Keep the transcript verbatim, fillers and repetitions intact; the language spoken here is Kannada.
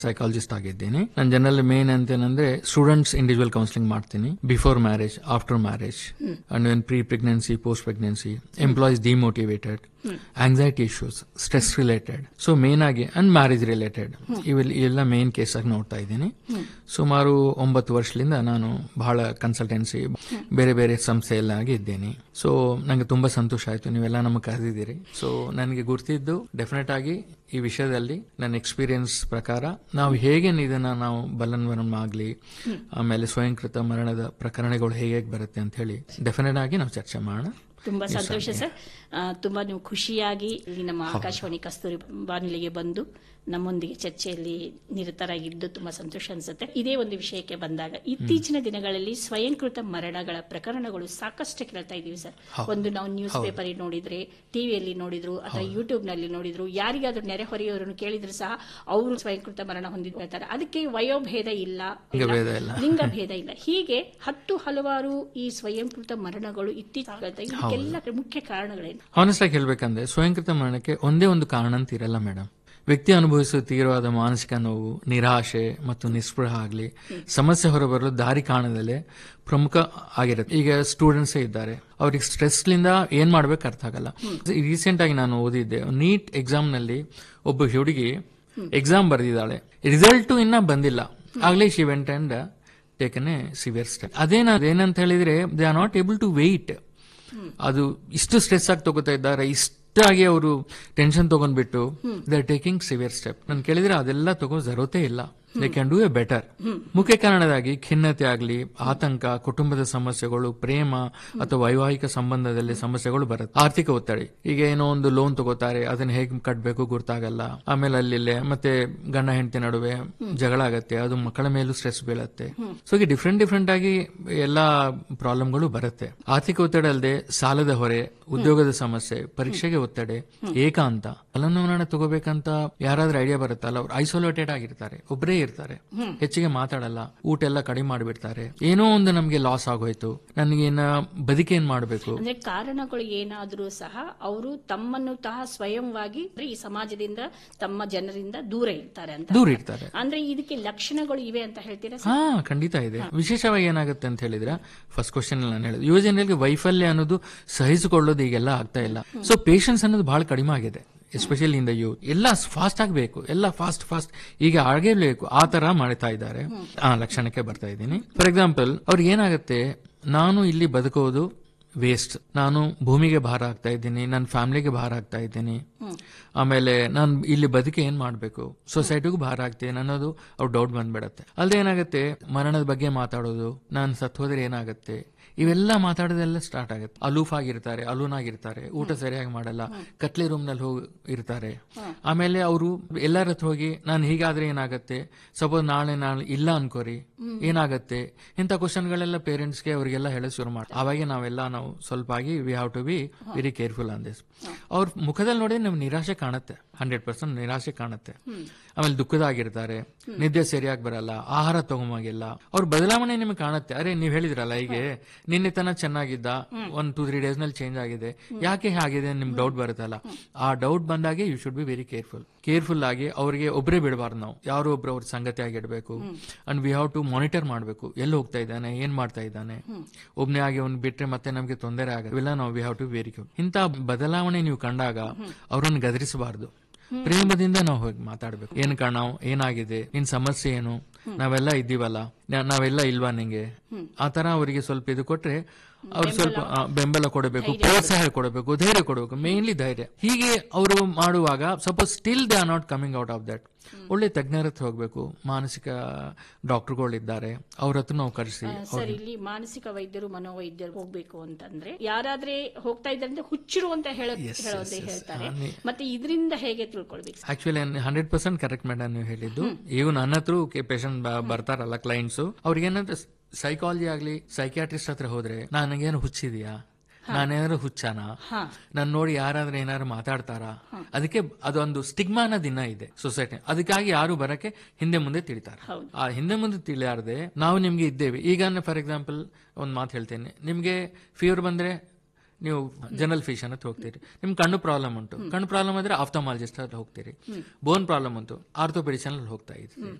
ಸೈಕಾಲಜಿಸ್ಟ್ ಆಗಿದ್ದೀನಿ. ನಾನು general main ಅಂತೇನಂದ್ರೆ students individual counselling ಮಾಡ್ತೀನಿ before marriage, after marriage and when pre pregnancy, post pregnancy, employees demotivated, anxiety issues, stress related, so main ಆಗಿ ಅಂಡ್ ಮ್ಯಾರೇಜ್ ರಿಲೇಟೆಡ್ ಇವೆಲ್ಲ ಮೇನ್ ಕೇಸ್ ಆಗಿ ನೋಡ್ತಾ ಇದ್ದೀನಿ. ಸುಮಾರು ಒಂಬತ್ತು ವರ್ಷದಿಂದ ನಾನು ಬಹಳ ಕನ್ಸಲ್ಟೆನ್ಸಿ ಬೇರೆ ಬೇರೆ ಸಂಸ್ಥೆಯಲ್ಲಾಗಿ ಇದ್ದೀನಿ. ಸೊ ನಂಗೆ ತುಂಬಾ ಸಂತೋಷ ಆಯ್ತು ನೀವೆಲ್ಲ ನಮಗೆ ಕರೆದಿದ್ದೀರಿ. ಸೊ ನನಗೆ ಗುರ್ತಿದ್ದು ಡೆಫಿನೆಟ್ ಆಗಿ ಈ ವಿಷಯದಲ್ಲಿ ನನ್ನ ಎಕ್ಸ್ಪೀರಿಯನ್ಸ್ ಪ್ರಕಾರ ನಾವು ಹೇಗೆ ಇದನ್ನ ನಾವು ಬಲನ್ವರಂ ಆಗ್ಲಿ, ಆಮೇಲೆ ಸ್ವಯಂಕೃತ ಮರಣದ ಪ್ರಕರಣಗಳು ಹೇಗೆ ಬರುತ್ತೆ ಅಂತ ಹೇಳಿ ಡೆಫಿನೆಟ್ ಆಗಿ ನಾವು ಚರ್ಚೆ ಮಾಡೋಣ. ತುಂಬಾ ಸಂತೋಷ ಸರ್. ತುಂಬಾ ನೀವು ಖುಷಿಯಾಗಿ ಇಲ್ಲಿ ನಮ್ಮ ಆಕಾಶವಾಣಿ ಕಸ್ತೂರಿ ಬಾನುಲಿಗೆ ಬಂದು ನಮ್ಮೊಂದಿಗೆ ಚರ್ಚೆಯಲ್ಲಿ ನಿರತರಾಗಿದ್ದು ತುಂಬಾ ಸಂತೋಷ ಅನ್ಸುತ್ತೆ. ಇದೇ ಒಂದು ವಿಷಯಕ್ಕೆ ಬಂದಾಗ ಇತ್ತೀಚಿನ ದಿನಗಳಲ್ಲಿ ಸ್ವಯಂಕೃತ ಮರಣಗಳ ಪ್ರಕರಣಗಳು ಸಾಕಷ್ಟು ಕೇಳ್ತಾ ಇದೀವಿ ಸರ್. ಒಂದು ನಾವು ನ್ಯೂಸ್ ಪೇಪರ್ ನೋಡಿದ್ರೆ, ಟಿವಿಯಲ್ಲಿ ನೋಡಿದ್ರು ಅಥವಾ ಯೂಟ್ಯೂಬ್ ನಲ್ಲಿ ನೋಡಿದ್ರು, ಯಾರಿಗಾದ್ರೂ ನೆರೆಹೊರೆಯವರನ್ನು ಕೇಳಿದ್ರು ಸಹ ಅವರು ಸ್ವಯಂಕೃತ ಮರಣ ಹೊಂದಿದ್ದು ಹೇಳ್ತಾರೆ. ಅದಕ್ಕೆ ವಯೋಭೇದ ಇಲ್ಲ, ಲಿಂಗ ಭೇದ ಇಲ್ಲ. ಹೀಗೆ ಹತ್ತು ಹಲವಾರು ಈ ಸ್ವಯಂಕೃತ ಮರಣಗಳು ಇತ್ತೀಚೆಗೆ ಇದಕ್ಕೆಲ್ಲ ಮುಖ್ಯ ಕಾರಣಗಳೇನು? ಆನೆಸ್ಟ್ ಆಗಿ ಹೇಳ್ಬೇಕಂದ್ರೆ ಸ್ವಯಂಕೃತ ಮರಣಕ್ಕೆ ಒಂದೇ ಒಂದು ಕಾರಣ ಅಂತ ಇರಲ್ಲ ಮೇಡಮ್. ವ್ಯಕ್ತಿ ಅನುಭವಿಸುವ ತೀವ್ರವಾದ ಮಾನಸಿಕ ನೋವು, ನಿರಾಶೆ ಮತ್ತು ನಿಸ್ಪೃಹ ಆಗಲಿ ಸಮಸ್ಯೆ ಹೊರಬರಲು ದಾರಿ ಕಾಣದಲ್ಲೇ ಪ್ರಮುಖ ಆಗಿರುತ್ತೆ. ಈಗ ಸ್ಟೂಡೆಂಟ್ಸ್ ಇದ್ದಾರೆ, ಅವ್ರಿಗೆ ಸ್ಟ್ರೆಸ್ ಲಿಂದ ಏನ್ ಮಾಡ್ಬೇಕು ಅರ್ಥ ಆಗಲ್ಲ. ರೀಸೆಂಟ್ ಆಗಿ ನಾನು ಓದಿದ್ದೆ, ನೀಟ್ ಎಕ್ಸಾಮ್ ನಲ್ಲಿ ಒಬ್ಬ ಹುಡುಗಿ ಎಕ್ಸಾಮ್ ಬರೆದಿದ್ದಾಳೆ, ರಿಸಲ್ಟ್ ಇನ್ನ ಬಂದಿಲ್ಲ, ಆಗ್ಲೇ she went and taken A severe step. ಅದೇನ ಅದೇನಂತ ಹೇಳಿದ್ರೆ they are not able to wait. ಅದು ಇಷ್ಟು ಸ್ಟ್ರೆಸ್ ಆಗಿ ತಗೋತಾ ಇದ್ದಾರೆ, ಇಷ್ಟಾಗಿ ಅವರು ಟೆನ್ಷನ್ ತಗೊಂಡ್ಬಿಟ್ಟು they are taking severe step. ನಾನು ಕೇಳಿದ್ರೆ ಅದೆಲ್ಲ ತಗೋ ಜರೂರತೆ ಇಲ್ಲ, they can do A better. ಮುಖ್ಯ ಕಾರಣದಾಗಿ ಖಿನ್ನತೆ ಆಗಲಿ, ಆತಂಕ, ಕುಟುಂಬದ ಸಮಸ್ಯೆಗಳು, ಪ್ರೇಮ ಅಥವಾ ವೈವಾಹಿಕ ಸಂಬಂಧದಲ್ಲಿ ಸಮಸ್ಯೆಗಳು ಬರುತ್ತೆ. ಆರ್ಥಿಕ ಒತ್ತಡ, ಈಗ ಏನೋ ಒಂದು ಲೋನ್ ತಗೋತಾರೆ, ಅದನ್ನ ಹೇಗೆ ಕಟ್ಟಬೇಕು ಗೊತ್ತಾಗಲ್ಲ. ಆಮೇಲೆ ಅಲ್ಲಿ ಮತ್ತೆ ಗಂಡ ಹೆಂಡತಿ ನಡುವೆ ಜಗಳ ಆಗತ್ತೆ, ಅದು ಮಕ್ಕಳ ಮೇಲೂ ಸ್ಟ್ರೆಸ್ ಬೀಳತ್ತೆ. ಸೊ ಈಗ ಡಿಫ್ರೆಂಟ್ ಡಿಫ್ರೆಂಟ್ ಆಗಿ ಎಲ್ಲಾ ಪ್ರಾಬ್ಲಮ್ಗಳು ಬರುತ್ತೆ. ಆರ್ಥಿಕ ಒತ್ತಡ ಅಲ್ಲದೆ ಸಾಲದ ಹೊರೆ, ಉದ್ಯೋಗದ ಸಮಸ್ಯೆ, ಪರೀಕ್ಷೆಗೆ ಒತ್ತಡ, ಏಕಾಂತ. ಫಲನವನ್ನ ತಗೋಬೇಕಂತ ಯಾರಾದ್ರೂ ಐಡಿಯಾ ಬರುತ್ತಲ್ಲ, ಅವ್ರು ಐಸೋಲೇಟೆಡ್ ಆಗಿರ್ತಾರೆ, ಒಬ್ಬರೇ ಇರ್ತಾರೆ, ಹೆಚ್ಚಿಗೆ ಮಾತಾಡಲ್ಲ, ಊಟ ಎಲ್ಲ ಕಡಿಮೆ ಮಾಡಿಬಿಡ್ತಾರೆ. ಏನೋ ಒಂದು ನಮ್ಗೆ ಲಾಸ್ ಆಗೋಯ್ತು, ನನಗೇನ ಬದುಕಿ ಏನ್ ಮಾಡಬೇಕು ಅಂದ್ರೆ ಕಾರಣಗಳು ಏನಾದ್ರೂ ಸಹ ಅವರು ತಮ್ಮನ್ನು ತಹ ಸ್ವಯಂವಾಗಿ ಈ ಸಮಾಜದಿಂದ, ತಮ್ಮ ಜನರಿಂದ ದೂರ ಇರ್ತಾರೆ ಅಂತ ದೂರ ಇರ್ತಾರೆ. ಅಂದ್ರೆ ಇದಕ್ಕೆ ಲಕ್ಷಣಗಳು ಇವೆ ಅಂತ ಹೇಳ್ತೀರಾ? ಹಾ, ಖಂಡಿತ ಇದೆ. ವಿಶೇಷವಾಗಿ ಏನಾಗುತ್ತೆ ಅಂತ ಹೇಳಿದ್ರೆ, ಫಸ್ಟ್ ಕ್ವಶನ್ ನಾನು ಹೇಳಿದೆ, ಯುವ ಜನರಿಗೆ ವೈಫಲ್ಯ ಅನ್ನೋದು ಸಹಿಸಿಕೊಳ್ಳೋದು ಈಗೆಲ್ಲ ಆಗ್ತಾ ಇಲ್ಲ. ಸೊ ಪೇಷನ್ಸ್ ಅನ್ನೋದು ಬಹಳ ಕಡಿಮೆ ಆಗಿದೆ, ಎಸ್ಪೆಷಲಿ ಇನ್ ದ ಯೂತ್. ಎಲ್ಲ ಫಾಸ್ಟ್ ಆಗಬೇಕು, ಎಲ್ಲ ಫಾಸ್ಟ್ ಫಾಸ್ಟ್ ಈಗ ಆಗೇಬೇಕು, ಆ ತರ ಮಾಡ್ತಾ ಇದ್ದಾರೆ. ಆ ಲಕ್ಷಣಕ್ಕೆ ಬರ್ತಾ ಇದ್ದೀನಿ. ಫಾರ್ ಎಕ್ಸಾಂಪಲ್, ಅವ್ರಿಗೆ ಏನಾಗುತ್ತೆ, ನಾನು ಇಲ್ಲಿ ಬದುಕೋದು ವೇಸ್ಟ್, ನಾನು ಭೂಮಿಗೆ ಭಾರ ಆಗ್ತಾ ಇದ್ದೀನಿ, ನನ್ನ ಫ್ಯಾಮಿಲಿಗೆ ಭಾರ ಆಗ್ತಾ ಇದ್ದೀನಿ, ಆಮೇಲೆ ನಾನು ಇಲ್ಲಿ ಬದುಕಿ ಏನ್ ಮಾಡ್ಬೇಕು, ಸೊಸೈಟಿಗೂ ಭಾರ ಆಗ್ತೇನೆ ಅನ್ನೋದು ಅವ್ರು ಡೌಟ್ ಬಂದ್ಬಿಡತ್ತೆ. ಅಲ್ಲದೆ ಏನಾಗುತ್ತೆ, ಮರಣದ ಬಗ್ಗೆ ಮಾತಾಡೋದು, ನಾನು ಸತ್ ಹೋದ್ರೆ ಏನಾಗುತ್ತೆ, ಇವೆಲ್ಲ ಮಾತಾಡೋದೆಲ್ಲ ಸ್ಟಾರ್ಟ್ ಆಗುತ್ತೆ. ಅಲೂಫ್ ಆಗಿರ್ತಾರೆ, ಅಲೂನಾಗಿರ್ತಾರೆ, ಊಟ ಸರಿಯಾಗಿ ಮಾಡಲ್ಲ, ಕತ್ಲೆ ರೂಮ್ ನಲ್ಲಿ ಹೋಗಿ ಇರ್ತಾರೆ. ಆಮೇಲೆ ಅವರು ಎಲ್ಲರ ಹತ್ರ ಹೋಗಿ ನಾನು ಹೀಗಾದ್ರೆ ಏನಾಗುತ್ತೆ, ಸಪೋಸ್ ನಾಳೆ ನಾಳೆ ಇಲ್ಲ ಅನ್ಕೋರಿ ಏನಾಗತ್ತೆ, ಇಂಥ ಕ್ವಶನ್ಗಳೆಲ್ಲ ಪೇರೆಂಟ್ಸ್ಗೆ ಅವರಿಗೆಲ್ಲ ಹೇಳೋದು ಶುರು ಮಾಡ್ತಾರೆ. ಅವಾಗ ನಾವೆಲ್ಲ ನಾವು ಸ್ವಲ್ಪ ಆಗಿ we have to be very careful on this. ಅವ್ರ ಮುಖದಲ್ಲಿ ನೋಡಿದ್ರೆ ನಮ್ಗೆ ನಿರಾಶೆ ಕಾಣುತ್ತೆ, ಹಂಡ್ರೆಡ್ ಪರ್ಸೆಂಟ್ ನಿರಾಶೆ ಕಾಣುತ್ತೆ. ಆಮೇಲೆ ದುಃಖದಾಗಿರ್ತಾರೆ, ನಿದ್ದೆ ಸರಿಯಾಗಿ ಬರಲ್ಲ, ಆಹಾರ ತಗೊಂಬಾಗಿಲ್ಲ, ಅವ್ರ ಬದಲಾವಣೆ ನಿಮ್ಗೆ ಕಾಣುತ್ತೆ. ಅರೆ ನೀವ್ ಹೇಳಿದ್ರಲ್ಲ, ಹೀಗೆ ನಿನ್ನೆ ತನ ಚೆನ್ನಾಗಿದ್ದ, ಒಂದ್ ಟೂ ತ್ರೀ ಡೇಸ್ ನಲ್ಲಿ ಚೇಂಜ್ ಆಗಿದೆ, ಯಾಕೆ ಆಗಿದೆ ನಿಮ್ಗೆ ಡೌಟ್ ಬರುತ್ತಲ್ಲ. ಆ ಡೌಟ್ ಬಂದಾಗೆ you should be very careful. Careful ಆಗಿ ಅವ್ರಿಗೆ ಒಬ್ಬರೇ ಬಿಡಬಾರ್ದು, ನಾವು ಯಾರೋ ಒಬ್ರು ಅವ್ರ ಸಂಗತಿ ಆಗಿಡ್ಬೇಕು. And we have to monitor ಮಾಡಬೇಕು, ಎಲ್ಲಿ ಹೋಗ್ತಾ ಇದ್ದಾನೆ, ಏನ್ ಮಾಡ್ತಾ ಇದ್ದಾನೆ. ಒಬ್ನೇ ಆಗಿ ಅವ್ನು ಬಿಟ್ರೆ ಮತ್ತೆ ನಮ್ಗೆ ತೊಂದರೆ ಆಗುತ್ತೆ. ಇವೆಲ್ಲ ನಾವು we have to very careful. ಇಂಥ ಬದಲಾವಣೆ ನೀವು ಕಂಡಾಗ ಅವ್ರನ್ನ ಗದರಿಸಬಾರ್ದು, ಪ್ರೇಮದಿಂದ ನಾವು ಹೋಗಿ ಮಾತಾಡ್ಬೇಕು. ಏನ್ ಕಾಣ, ಏನಾಗಿದೆ, ನಿನ್ ಸಮಸ್ಯೆ ಏನು, ನಾವೆಲ್ಲ ಇದ್ದೀವಲ್ಲ, ನಾವೆಲ್ಲ ಇಲ್ವಾ ನಿಂಗೆ, ಆ ತರ ಅವರಿಗೆ ಸ್ವಲ್ಪ ಇದು ಕೊಟ್ರೆ ಅವ್ರು ಸ್ವಲ್ಪ ಬೆಂಬಲ ಕೊಡಬೇಕು, ಪ್ರೋತ್ಸಾಹ ಕೊಡಬೇಕು, ಧೈರ್ಯ ಕೊಡಬೇಕು, ಮೇನ್ಲಿ ಧೈರ್ಯ. ಹೀಗೆ ಅವರು ಮಾಡುವಾಗ suppose still they are not coming out of that, ಒಳ್ಳೆ ತಜ್ಞರ ಹತ್ರ ಹೋಗ್ಬೇಕು, ಮಾನಸಿಕ ಡಾಕ್ಟರ್ಗಳಿದ್ದಾರೆ, ಅವ್ರ ಹತ್ರ ನಾವು ಕರೆಸಿ. ಸರ್, ಇಲ್ಲಿ ಮಾನಸಿಕ ವೈದ್ಯರು, ಮನೋವೈದ್ಯರು ಹೋಗ್ಬೇಕು ಅಂತಂದ್ರೆ ಯಾರಾದ್ರೆ ಹೋಗ್ತಾ ಇದ್ದಾರೆ ಹುಚ್ಚರು ಅಂತ ಹೇಳೋದೇ ಹೇಳ್ತಾರೆ. ಮತ್ತೆ ಇದರಿಂದ ಹೇಗೆ ತಿಳ್ಕೊಳ್ಬೇಕು? Actually hundred percent correct madam ನೀವು ಹೇಳಿದ್ದು. ಈಗ ನನ್ನ ಹತ್ರ ಪೇಷಂಟ್ ಬರ್ತಾರಲ್ಲ ಕ್ಲೈಂಟ್ಸ್, ಅವ್ರಿಗೇನಂದ್ರೆ ಸೈಕಾಲಜಿ ಆಗ್ಲಿ ಸೈಕ್ಯಾಟ್ರಿಸ್ಟ್ ಹತ್ರ ಹೋದ್ರೆ ನನಗೇನು ಹುಚ್ಚಿದ್ಯಾ, ನಾನೇನಾದ್ರು ಹುಚ್ಚಾನ, ನಾನ್ ನೋಡಿ ಯಾರಾದ್ರೂ ಏನಾದ್ರು ಮಾತಾಡ್ತಾರ, ಅದಕ್ಕೆ ಅದೊಂದು ಸ್ಟಿಗ್ಮಾನ ದಿನ ಇದೆ ಸೊಸೈಟಿ. ಅದಕ್ಕಾಗಿ ಯಾರು ಬರಕ್ಕೆ ಹಿಂದೆ ಮುಂದೆ ತಿಳಿತಾರೆ. ಆ ಹಿಂದೆ ಮುಂದೆ ತಿಳಿಯಾರದೆ ನಾವು ನಿಮ್ಗೆ ಇದ್ದೇವೆ. ಈಗ ಫಾರ್ ಎಕ್ಸಾಂಪಲ್ ಒಂದ್ ಮಾತು ಹೇಳ್ತೇನೆ, ನಿಮ್ಗೆ ಫೀವರ್ ಬಂದ್ರೆ ನೀವು ಜನರಲ್ ಫಿಶಿಯನ್ ಹತ್ರ ಹೋಗ್ತೀರಿ. ನಿಮ್ ಕಣ್ಣು ಪ್ರಾಬ್ಲಮ್ ಉಂಟು, ಕಣ್ಣು ಪ್ರಾಬ್ಲಮ್ ಆದ್ರೆ ಆಫ್ಥಮಾಲಜಿಸ್ಟ್ ಹತ್ರ ಹೋಗ್ತೀರಿ. ಬೋನ್ ಪ್ರಾಬ್ಲಮ್ ಉಂಟು, ಆರ್ಥೋಪೆಡಿಷನ್ ಅಲ್ಲಿ ಹೋಗ್ತಾ ಇದ್ದೀರಿ.